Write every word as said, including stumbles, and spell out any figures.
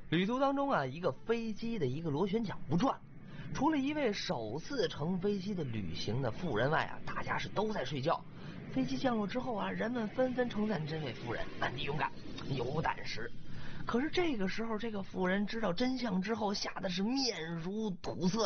旅途当中啊，一个飞机的一个螺旋桨不转，除了一位首次乘飞机的旅行的妇人外啊，大家是都在睡觉。飞机降落之后啊，人们纷纷称赞这位妇人啊，你勇敢，有胆识。可是这个时候，这个妇人知道真相之后，吓得是面如土色。